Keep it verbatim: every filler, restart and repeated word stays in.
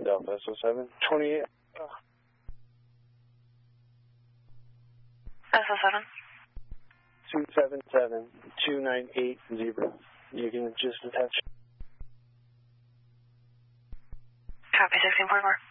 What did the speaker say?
Delta S O seven. twenty-eight. Oh. S O seven. two seven seven, two nine eight zero. You can just attach. Copy, sixteen forty-four.